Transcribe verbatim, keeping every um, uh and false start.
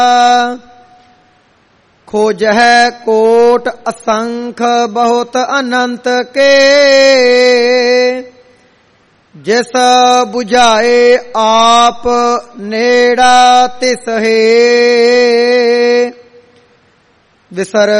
खोजह coat असंख बहुत अनंत के, जिस बुझाए आप नेड़ा तिस है। विसर